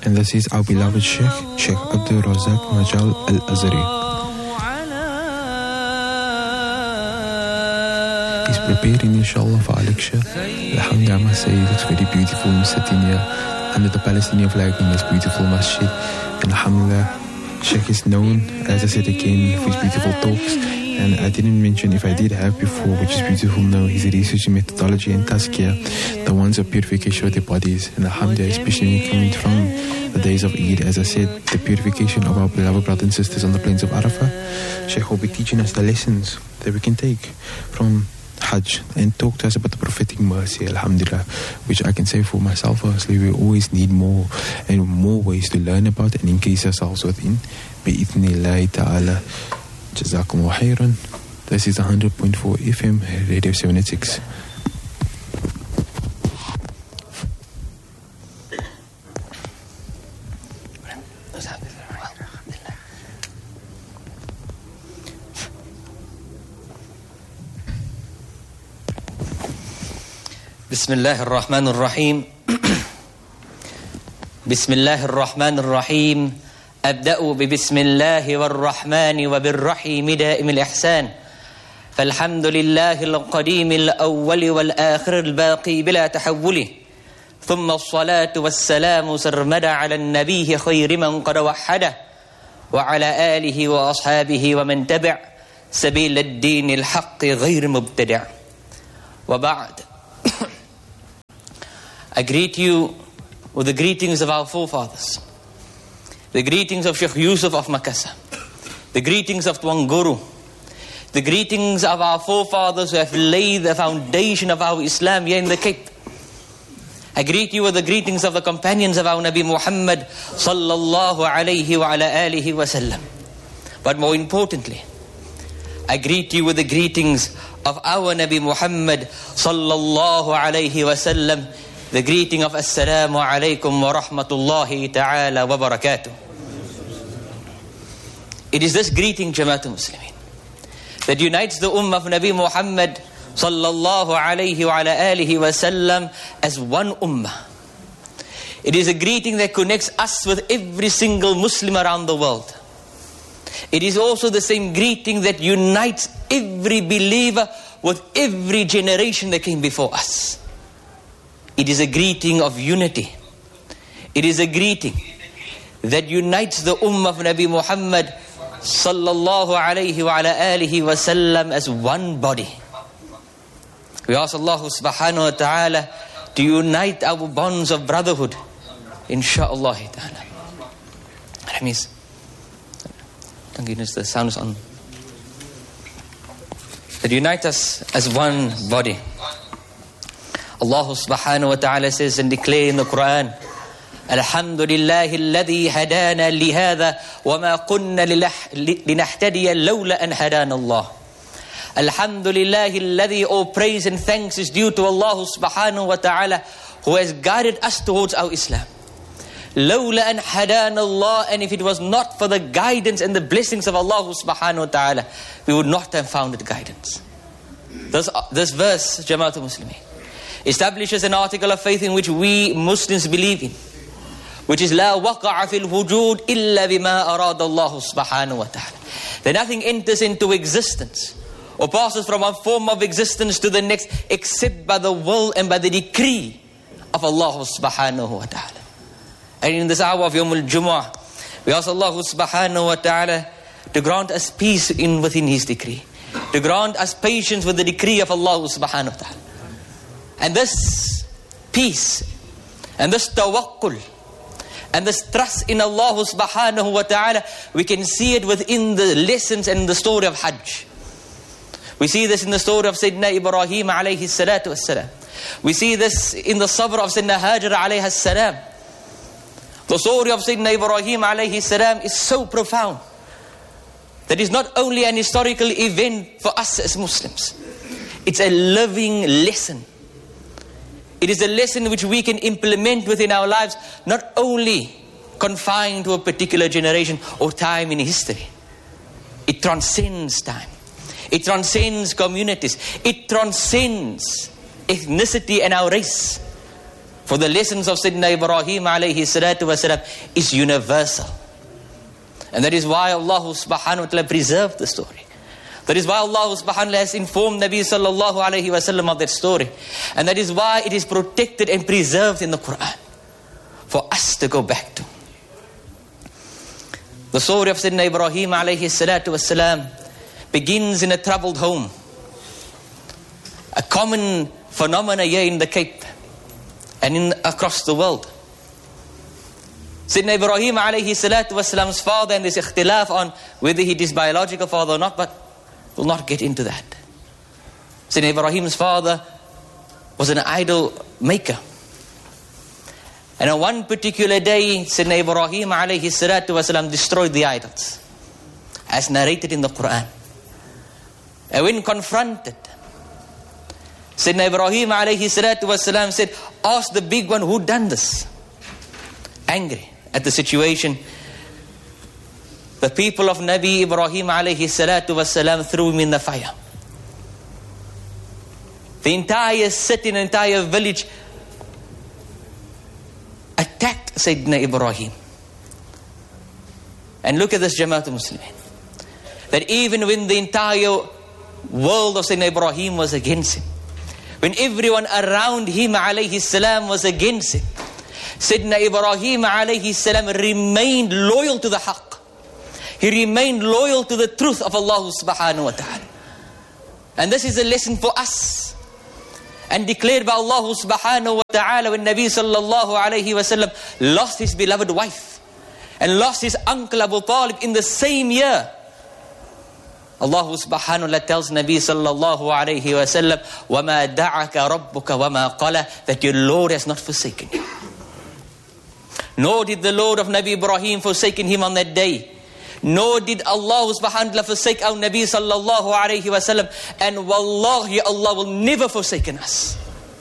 And this is our beloved Sheikh Abdul Razak Majal Al-Azhari. He's preparing inshallah for our lecture. Alhamdulillah, I must say it's very beautiful sitting here under the Palestinian flag in this beautiful masjid. And alhamdulillah, Sheikh is known, as I said again, for his beautiful talks. And I didn't mention, if I did have before, which is beautiful now, his research in methodology and tazkiyah, the ones of purification of their bodies. And alhamdulillah, especially coming from the days of Eid, as I said, the purification of our beloved brothers and sisters on the plains of Arafah. Sheikh will be teaching us the lessons that we can take from Hajj and talk to us about the prophetic mercy, alhamdulillah, which I can say for myself, firstly, we always need more and more ways to learn about and increase ourselves within. Bi-idhnillahi ta'ala. Jazakumullah khairan. This is 100.4 FM, Radio 76. Bismillah ar-Rahman ar-Rahim. Bismillah ar-Rahman ar-Rahim. أبدأ ببسم الله والرحمن وبالرحيم دائم الإحسان فالحمد لله القديم الأول والآخر الباقي بلا تحوله ثم الصلاة والسلام سرمدا على النبي خير من قد وحده وعلى آله وأصحابه ومن تبع سبيل الدين الحق غير مبتدع وبعد. I greet you with the greetings of our forefathers, the greetings of Sheikh Yusuf of Makassar, the greetings of Tuan Guru, the greetings of our forefathers who have laid the foundation of our Islam here in the Cape. I greet you with the greetings of the companions of our Nabi Muhammad sallallahu alayhi wa ala alihi wa sallam. But more importantly, I greet you with the greetings of our Nabi Muhammad sallallahu alayhi wa sallam, the greeting of Assalamu alaikum wa rahmatullahi ta'ala wa barakatuh. It is this greeting, Jamaatul Muslimin, that unites the Ummah of Nabi Muhammad sallallahu alayhi wa ala alihi wa sallam as one Ummah. It is a greeting that connects us with every single Muslim around the world. It is also the same greeting that unites every believer with every generation that came before us. It is a greeting of unity. It is a greeting that unites the Ummah of Nabi Muhammad sallallahu alayhi wa ala alihi wa sallam as one body. We ask Allah subhanahu wa ta'ala to unite our bonds of brotherhood, insha'Allah ta'ala. Hamis, thank goodness the sound is on. That unite us as one body. Allah subhanahu wa ta'ala says and declare in the Quran, Alhamdulillahi alladhi hadana lihada wa ma kunna linahtadiya lawla an hadana Allah. Alhamdulillahi alladhi, all praise and thanks is due to Allah subhanahu wa ta'ala, who has guided us towards our Islam. Lawla an hadana Allah, and if it was not for the guidance and the blessings of Allah subhanahu wa ta'ala, we would not have found it guidance. This verse, Jamaatul Muslimin, establishes an article of faith in which we Muslims believe in, which is لا وقع في الوجود إلا بما أراد الله سبحانه وتعالى. That nothing enters into existence or passes from one form of existence to the next except by the will and by the decree of Allah subhanahu wa ta'ala. And in this hour of Yawmul Jumu'ah, we ask Allah subhanahu wa ta'ala to grant us peace within His decree, to grant us patience with the decree of Allah subhanahu wa ta'ala. And this peace and this tawakkul and this trust in Allah subhanahu wa ta'ala, we can see it within the lessons and the story of Hajj. We see this in the story of Sayyidina Ibrahim alayhi salatu wassalam. We see this in the sabr of Sayyidina Hajar alayhi salam. The story of Sayyidina Ibrahim alayhi salam is so profound that it's not only an historical event for us as Muslims. It's a living lesson. It is a lesson which we can implement within our lives, not only confined to a particular generation or time in history. It transcends time. It transcends communities. It transcends ethnicity and our race. For the lessons of Sayyidina Ibrahim alayhi salatu wasalam is universal. And that is why Allah subhanahu wa ta'ala preserved the story. That is why Allah subhanahu wa ta'ala has informed Nabi sallallahu alayhi wa sallam of that story. And that is why it is protected and preserved in the Quran for us to go back to. The story of Sayyidina Ibrahim alayhi salatu wasalam begins in a troubled home. A common phenomenon here in the Cape and across the world. Sayyidina Ibrahim alayhi salatu wasalam's father, and there's ikhtilaf on whether he is his biological father or not, but we'll not get into that. Sayyidina Ibrahim's father was an idol maker. And on one particular day, Sayyidina Ibrahim alayhi salatu wasalam destroyed the idols, as narrated in the Quran. And when confronted, Sayyidina Ibrahim alayhi salatu wasalam said, ask the big one who done this. Angry at the situation, the people of Nabi Ibrahim alayhi salatu wasalam threw him in the fire. The entire city and entire village attacked Sayyidina Ibrahim. And look at this, Jamaatul Muslimin, that even when the entire world of Sayyidina Ibrahim was against him, when everyone around him alayhi salam was against him, Sayyidina Ibrahim alayhi salam remained loyal to the haqq. He remained loyal to the truth of Allah subhanahu wa ta'ala. And this is a lesson for us. And declared by Allah subhanahu wa ta'ala when Nabi sallallahu alayhi wa sallam lost his beloved wife and lost his uncle Abu Talib in the same year. Allah subhanahu wa ta'ala tells Nabi sallallahu alayhi wa sallam, وَمَا دَعَكَ رَبُّكَ وَمَا قَلَى, that your Lord has not forsaken you. Nor did the Lord of Nabi Ibrahim forsaken him on that day. Nor did Allah subhanahu wa ta'ala forsake our Nabi sallallahu alayhi wa sallam. And wallahi, Allah will never forsake us.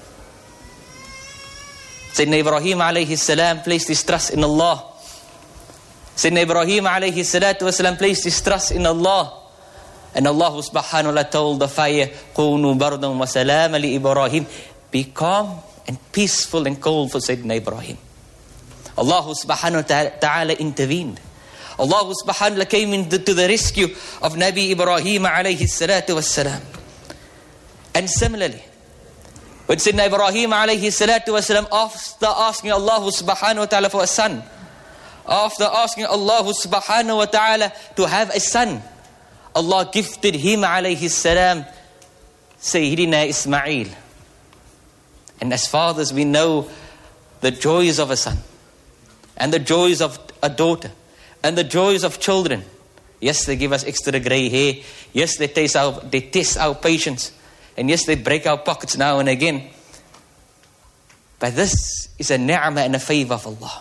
Sayyidina Ibrahim alayhi salam placed his trust in Allah. Sayyidina Ibrahim alayhi salatu wasalam placed his trust in Allah. And Allah subhanahu wa ta'ala told the fire, "Kunu bardan wa salama li Ibrahim." Be calm and peaceful and cold for Sayyidina Ibrahim. Allah subhanahu wa ta'ala intervened. Allah subhanahu wa ta'ala came into the rescue of Nabi Ibrahim alayhi salatu wassalam. And similarly, when Sayyidina Ibrahim alayhi salatu wassalam, after asking Allah subhanahu wa ta'ala for a son, after asking Allah subhanahu wa ta'ala to have a son, Allah gifted him alayhi salam Sayyidina Ismail. And as fathers, we know the joys of a son, and the joys of a daughter, and the joys of children. Yes, they give us extra grey hair. Yes, they test our patience. And yes, they break our pockets now and again. But this is a ni'mah and a favor of Allah.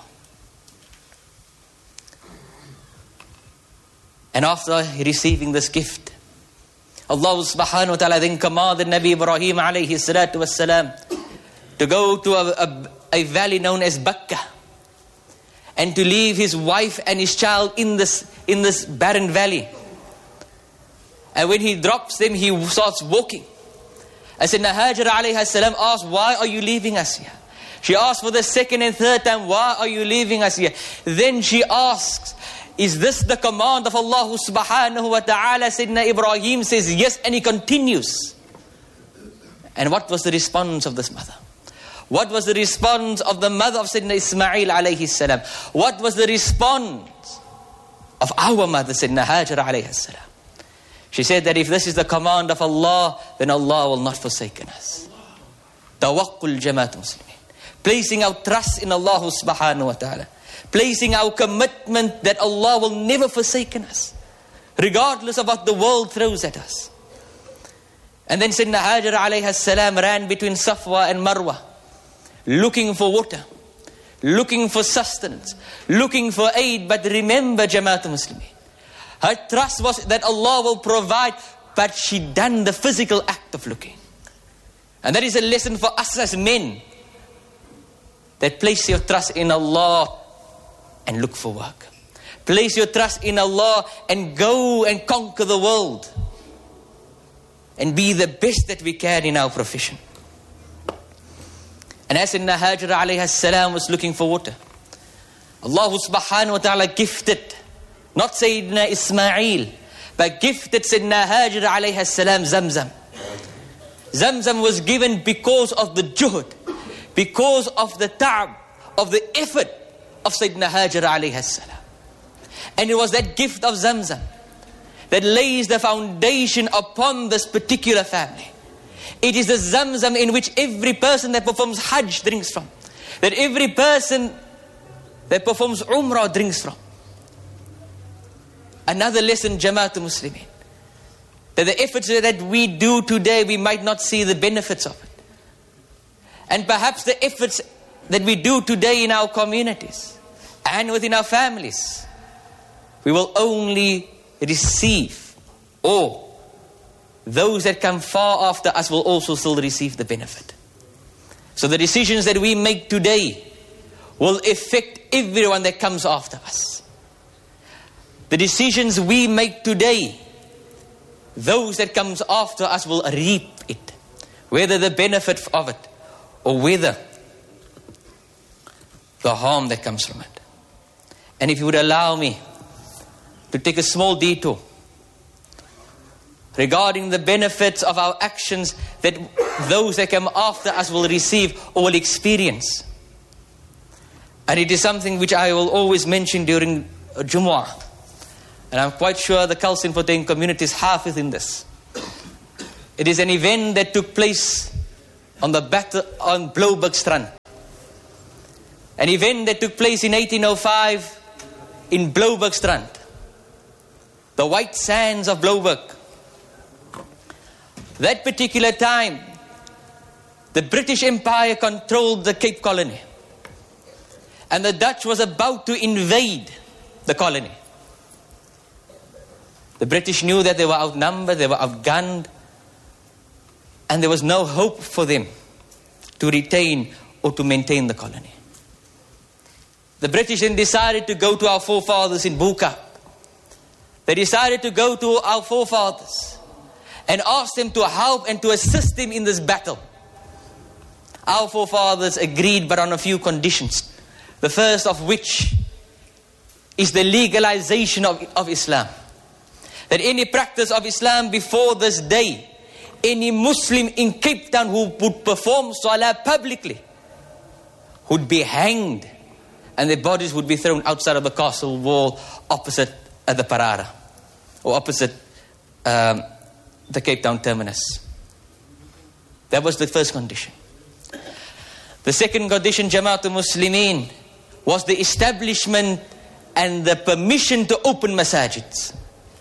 And after receiving this gift, Allah subhanahu wa ta'ala then commanded Nabi Ibrahim alayhi salatu wassalam to go to a valley known as Bakkah, and to leave his wife and his child in this barren valley. And when he drops them, he starts walking. And Sayyidina Hajar alayhi salam asked, why are you leaving us here? She asked for the second and third time, why are you leaving us here? Then she asks, is this the command of Allah subhanahu wa ta'ala? Sayyidina Ibrahim says yes, and he continues. And what was the response of this mother? What was the response of the mother of Sayyidina Ismail alayhi salam? What was the response of our mother, Sayyidina Hajar alayhi salam? She said that if this is the command of Allah, then Allah will not forsake us. Tawakkul Jamaatul Muslimin. Placing our trust in Allah subhanahu wa ta'ala. Placing our commitment that Allah will never forsake us, regardless of what the world throws at us. And then Sayyidina Hajar alayhi salam ran between Safwa and Marwa, looking for water, looking for sustenance, looking for aid. But remember, Jamaatul Muslimin, her trust was that Allah will provide, but she done the physical act of looking. And that is a lesson for us as men, that place your trust in Allah and look for work. Place your trust in Allah and go and conquer the world and be the best that we can in our profession. And as Sayyidina Hajar alayhi salam was looking for water, Allah subhanahu wa ta'ala gifted, not Sayyidina Ismail, but gifted Sayyidina Hajar alayhi salam Zamzam. Zamzam was given because of the juhud, because of the ta'ab, of the effort of Sayyidina Hajar alayhi salam. And it was that gift of Zamzam that lays the foundation upon this particular family. It is the Zamzam in which every person that performs Hajj drinks from, that every person that performs Umrah drinks from. Another lesson, Jama'atul Muslimin, that the efforts that we do today, we might not see the benefits of it. And perhaps the efforts that we do today in our communities and within our families, we will only receive, or those that come far after us will also still receive the benefit. So the decisions that we make today will affect everyone that comes after us. The decisions we make today, those that comes after us will reap it, whether the benefit of it or whether the harm that comes from it. And if you would allow me to take a small detour regarding the benefits of our actions that those that come after us will receive or will experience. And it is something which I will always mention during Jumu'ah. And I'm quite sure the Khalsin Fontaine community is hafiz in this. It is an event that took place on the battle on Bloubergstrand. An event that took place in 1805 in Bloubergstrand. The white sands of Blouberg. That particular time, the British Empire controlled the Cape Colony. And the Dutch was about to invade the colony. The British knew that they were outnumbered, they were outgunned, and there was no hope for them to retain or to maintain the colony. The British then decided to go to our forefathers in Buka. They decided to go to our forefathers and ask them to help and to assist them in this battle. Our forefathers agreed, but on a few conditions. The first of which is the legalization of Islam. That any practice of Islam before this day, any Muslim in Cape Town who would perform salah publicly would be hanged, and their bodies would be thrown outside of the castle wall opposite the Parara, or opposite the Cape Town terminus. That was the first condition. The second condition, Jama'atul Muslimin, was the establishment and the permission to open masajids.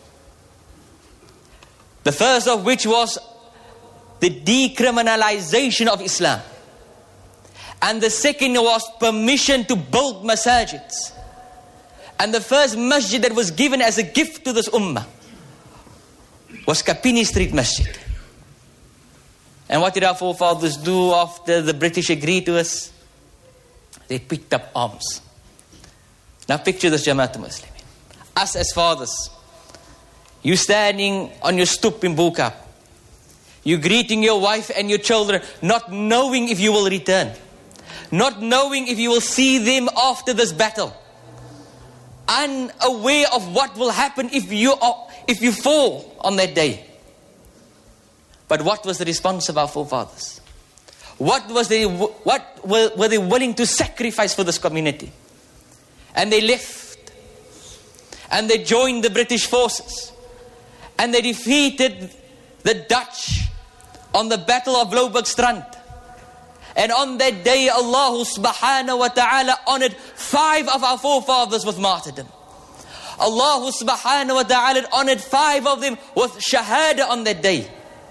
The first of which was the decriminalization of Islam. And the second was permission to build masajids. And the first masjid that was given as a gift to this ummah was Kapini Street Masjid. And what did our forefathers do after the British agreed to us? They picked up arms. Now picture this, Jama'atul Muslimin. Us as fathers, you standing on your stoop in Buka, you greeting your wife and your children, not knowing if you will return, not knowing if you will see them after this battle, unaware of what will happen if you fall on that day. But what was the response of our forefathers? What were they willing to sacrifice for this community? And they left. And they joined the British forces. And they defeated the Dutch on the Battle of Bloubergstrand. And on that day, Allah subhanahu wa ta'ala honored 5 of our forefathers with martyrdom. Allah subhanahu wa ta'ala honored 5 of them with shahada on that day.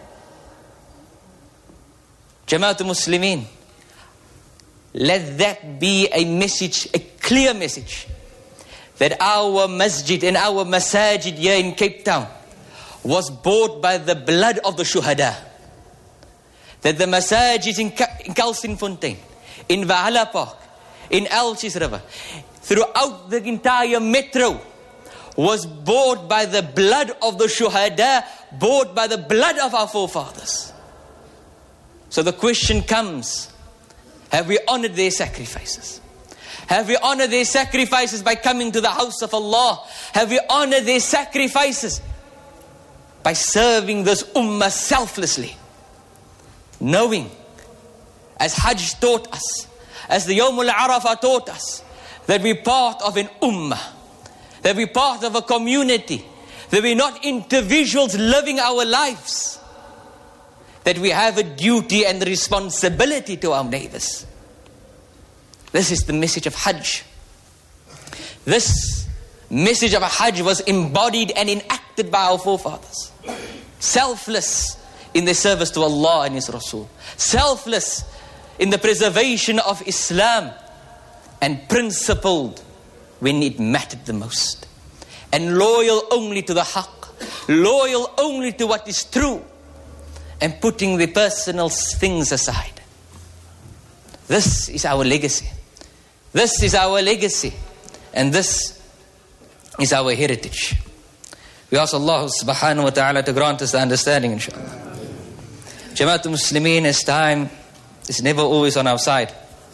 Jama'atul Muslimin, let that be a message, a clear message, that our masjid and our masajid here in Cape Town was bought by the blood of the shuhada. That the masajid in Khalsin Fontaine, in Valhalla Park, in Elches River, throughout the entire metro, was bought by the blood of the shuhada, bought by the blood of our forefathers. So the question comes, Have we honored their sacrifices? Have we honored their sacrifices by coming to the house of Allah? Have we honored their sacrifices by serving this ummah selflessly? Knowing, as Hajj taught us, as the Yawm al-Arafah taught us, that we're part of an ummah, that we're part of a community, that we're not individuals living our lives, that we have a duty and responsibility to our neighbors. This is the message of Hajj. This message of Hajj was embodied and enacted by our forefathers. Selfless in their service to Allah and His Rasul. Selfless in the preservation of Islam. And principled when it mattered the most. And loyal only to the haqq. Loyal only to what is true. And putting the personal things aside. This is our legacy. This is our legacy. And this is our heritage. We ask Allah subhanahu wa ta'ala to grant us the understanding, inshallah. Jamaatul Muslimeen, as time is never always on our side.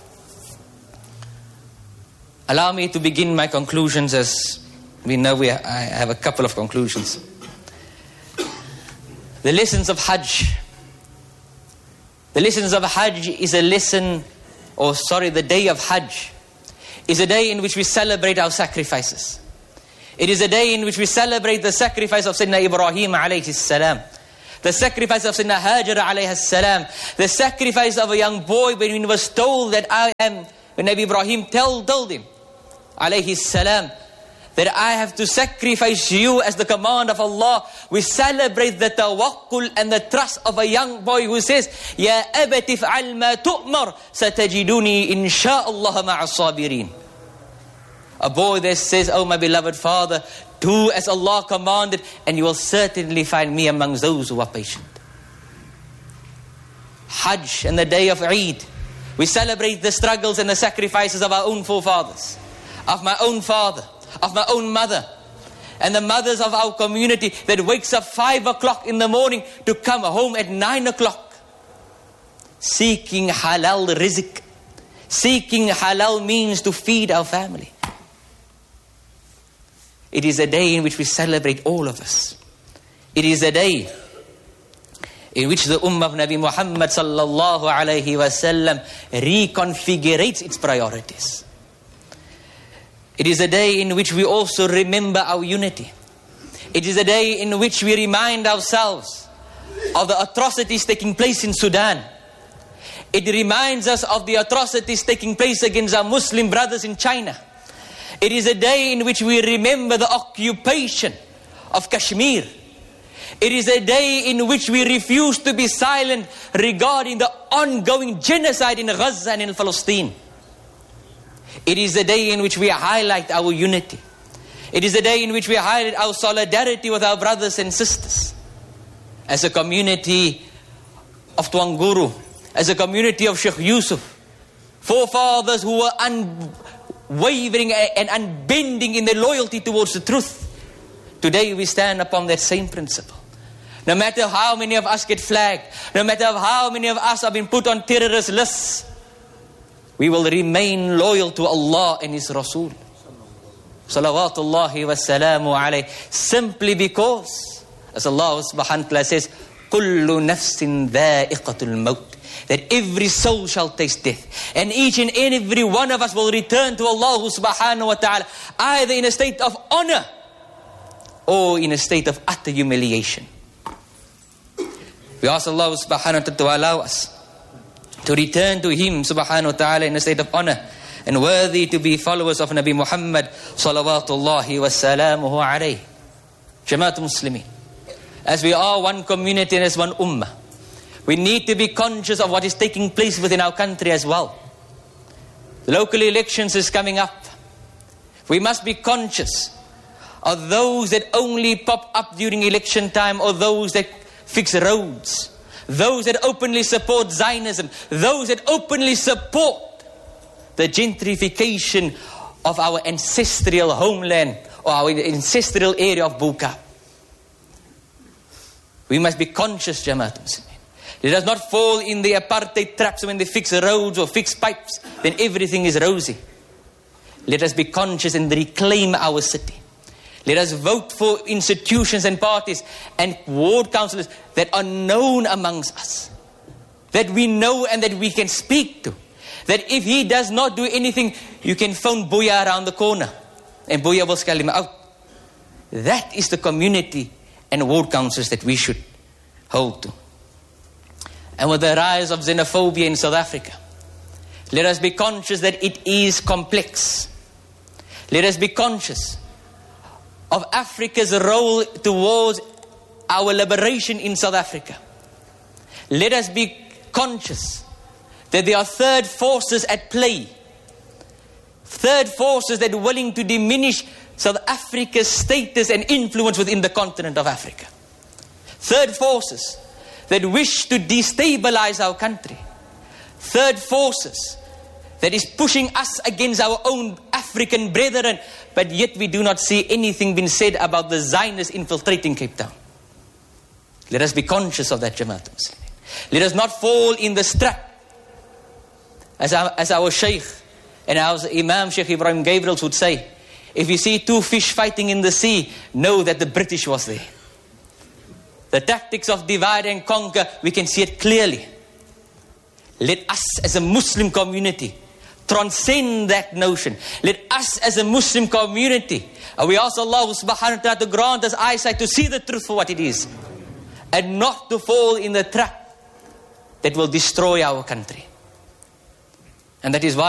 Allow me to begin my conclusions, as we know I have a couple of conclusions. The lessons of Hajj. The lessons of Hajj is a lesson, the day of Hajj is a day in which we celebrate our sacrifices. It is a day in which we celebrate the sacrifice of Sayyidina Ibrahim alayhi salam. The sacrifice of Sayyidina Hajar alayhi salam. The sacrifice of a young boy when he was told that when Nabi Ibrahim told him alayhi salam, that I have to sacrifice you as the command of Allah. We celebrate the tawakkul and the trust of a young boy who says, Ya abati fa'al ma tu'mar, satajiduni insha'Allah ma'as sabirin. A boy that says, oh my beloved father, do as Allah commanded, and you will certainly find me amongst those who are patient. Hajj and the day of Eid, we celebrate the struggles and the sacrifices of our own forefathers, of my own father, of my own mother, and the mothers of our community that wakes up 5 o'clock in the morning to come home at 9 o'clock, seeking halal rizq, seeking halal means to feed our family. It is a day in which we celebrate all of us. It is a day in which the Ummah of Nabi Muhammad sallallahu alayhi wasallam reconfigurates its priorities. It is a day in which we also remember our unity. It is a day in which we remind ourselves of the atrocities taking place in Sudan. It reminds us of the atrocities taking place against our Muslim brothers in China. It is a day in which we remember the occupation of Kashmir. It is a day in which we refuse to be silent regarding the ongoing genocide in Gaza and in Palestine. It is a day in which we highlight our unity. It is a day in which we highlight our solidarity with our brothers and sisters. As a community of Tuan Guru, as a community of Sheikh Yusuf, forefathers who were unwavering and unbending in their loyalty towards the truth. Today we stand upon that same principle. No matter how many of us get flagged, no matter how many of us have been put on terrorist lists, we will remain loyal to Allah and His Rasul. Salawatullahi wa salamu alayhi. Simply because, as Allah subhanahu wa ta'ala says, Kullu nafsin dha'iqatul maut. That every soul shall taste death. And each and every one of us will return to Allah subhanahu wa ta'ala, either in a state of honor or in a state of utter humiliation. We ask Allah subhanahu wa ta'ala to allow us to return to Him subhanahu wa ta'ala in a state of honor and worthy to be followers of Nabi Muhammad salawatullahi wa salamuhu alayhi. Jamaatul Muslimin, as we are one community and as one ummah, we need to be conscious of what is taking place within our country as well. The local elections is coming up. We must be conscious of those that only pop up during election time, or those that fix roads, those that openly support Zionism, those that openly support the gentrification of our ancestral homeland or our ancestral area of Buka. We must be conscious, Jamaatul Muslimin, Let us not fall in the apartheid traps when they fix roads or fix pipes, then everything is rosy. Let us be conscious and reclaim our city. Let us vote for institutions and parties and ward councillors that are known amongst us, that we know and that we can speak to. That if he does not do anything, you can phone Boya around the corner and Boya will scale him out. That is the community and ward councils that we should hold to. And with the rise of xenophobia in South Africa, let us be conscious that it is complex. Let us be conscious of Africa's role towards our liberation in South Africa. Let us be conscious that there are third forces at play. Third forces that are willing to diminish South Africa's status and influence within the continent of Africa. Third forces that wish to destabilize our country. Third forces that is pushing us against our own African brethren, but yet we do not see anything being said about the Zionists infiltrating Cape Town. Let us be conscious of that, Jama'at Muslimin. Let us not fall in the trap, as our Shaykh and our Imam Sheikh Ibrahim Gabriels would say, if you see two fish fighting in the sea, know that the British was there. The tactics of divide and conquer, we can see it clearly. Let us as a Muslim community transcend that notion. Let us as a Muslim community, we ask Allah subhanahu wa ta'ala to grant us eyesight to see the truth for what it is, and not to fall in the trap that will destroy our country. And that is why